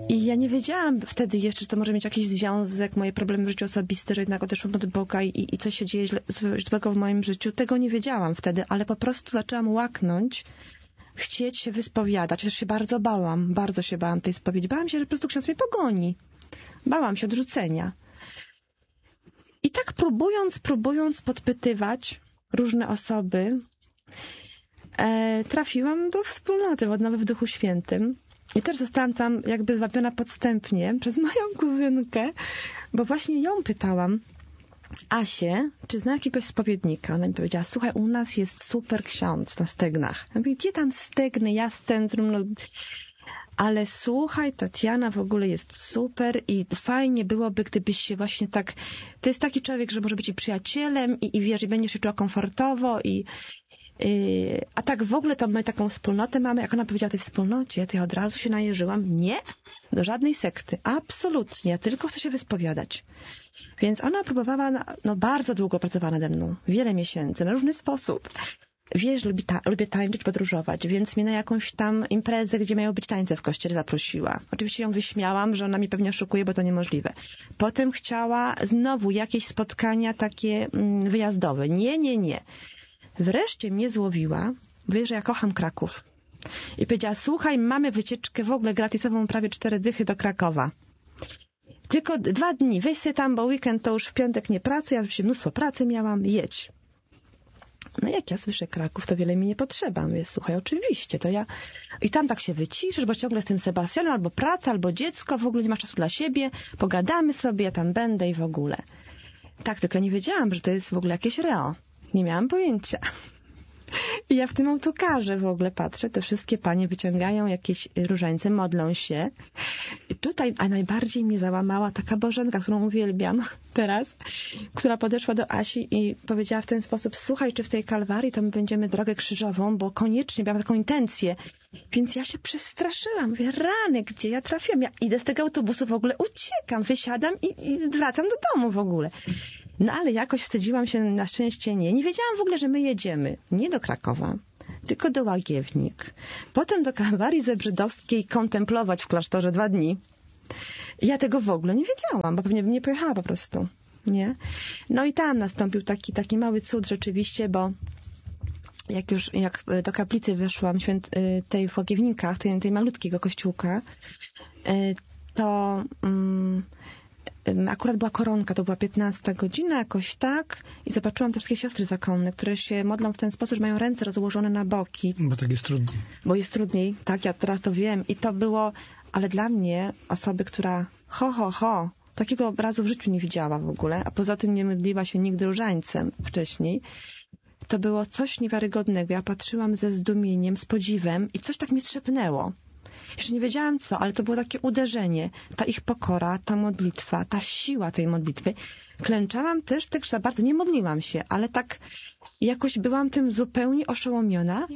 I ja nie wiedziałam wtedy jeszcze, że to może mieć jakiś związek, moje problemy w życiu osobiste, że jednak odeszłam od Boga i coś się dzieje złego w moim życiu. Tego nie wiedziałam wtedy, ale po prostu zaczęłam łaknąć, chcieć się wyspowiadać. Chociaż się bardzo się bałam tej spowiedzi. Bałam się, że po prostu ksiądz mnie pogoni. Bałam się odrzucenia. I tak próbując podpytywać różne osoby, trafiłam do wspólnoty Odnowy w Duchu Świętym. I też zostałam tam jakby zwabiona podstępnie przez moją kuzynkę, bo właśnie ją pytałam, Asię, czy zna jakiegoś spowiednika? Ona mi powiedziała, słuchaj, u nas jest super ksiądz na Stegnach. Ja mówię, gdzie tam Stegny? Ja z centrum, no... Ale słuchaj, Tatiana w ogóle jest super i fajnie byłoby, gdybyś się właśnie tak... To jest taki człowiek, że może być i przyjacielem i wiesz, i będziesz się czuła komfortowo a tak w ogóle to my taką wspólnotę mamy. Jak ona powiedziała o tej wspólnocie, to ja od razu się najeżyłam. Nie, do żadnej sekty. Absolutnie. Ja tylko chcę się wyspowiadać. Więc ona próbowała, bardzo długo pracowała nade mną. Wiele miesięcy, na różny sposób. Wiesz, lubię tańczyć, podróżować, więc mnie na jakąś tam imprezę, gdzie miały być tańce w kościele, zaprosiła. Oczywiście ją wyśmiałam, że ona mi pewnie oszukuje, bo to niemożliwe. Potem chciała znowu jakieś spotkania takie wyjazdowe. Nie. Wreszcie mnie złowiła, wie, że ja kocham Kraków. I powiedziała, słuchaj, mamy wycieczkę w ogóle gratisową, prawie 4 dychy do Krakowa. Tylko 2 dni, weź sobie tam, bo weekend to już w piątek nie pracuję, ja już mnóstwo pracy miałam, jedź. No jak ja słyszę Kraków, to wiele mi nie potrzeba. Mówię, słuchaj, oczywiście, to ja... I tam tak się wyciszysz, bo ciągle z tym Sebastianem, albo praca, albo dziecko, w ogóle nie masz czasu dla siebie, pogadamy sobie, ja tam będę i w ogóle. Tak, tylko nie wiedziałam, że to jest w ogóle jakieś reo. Nie miałam pojęcia. I ja w tym autokarze w ogóle patrzę, te wszystkie panie wyciągają jakieś różańce, modlą się. I tutaj, a najbardziej mnie załamała taka Bożenka, którą uwielbiam teraz, która podeszła do Asi i powiedziała w ten sposób, słuchaj, czy w tej Kalwarii to my będziemy drogę krzyżową, bo koniecznie miałam taką intencję. Więc ja się przestraszyłam. Mówię, rany, gdzie ja trafiłam? Ja idę z tego autobusu, w ogóle uciekam, wysiadam i wracam do domu w ogóle. No ale jakoś wstydziłam się, na szczęście nie. Nie wiedziałam w ogóle, że my jedziemy. Nie do Krakowa, tylko do Łagiewnik. Potem do Kalwarii Zebrzydowskiej kontemplować w klasztorze 2 dni. Ja tego w ogóle nie wiedziałam, bo pewnie bym nie pojechała po prostu. Nie? No i tam nastąpił taki mały cud rzeczywiście, bo jak do kaplicy weszłam tej w Łagiewnikach, tej malutkiego kościółka, to... akurat była koronka, to była 15 godzina, jakoś tak. I zobaczyłam te wszystkie siostry zakonne, które się modlą w ten sposób, że mają ręce rozłożone na boki. Bo tak jest trudniej. Bo jest trudniej, tak, ja teraz to wiem. I to było, ale dla mnie, osoby, która takiego obrazu w życiu nie widziała w ogóle, a poza tym nie modliła się nigdy różańcem wcześniej, to było coś niewiarygodnego. Ja patrzyłam ze zdumieniem, z podziwem i coś tak mnie trzepnęło. Jeszcze nie wiedziałam co, ale to było takie uderzenie. Ta ich pokora, ta modlitwa, ta siła tej modlitwy. Klęczałam też tak za bardzo, nie modliłam się, ale tak jakoś byłam tym zupełnie oszołomiona.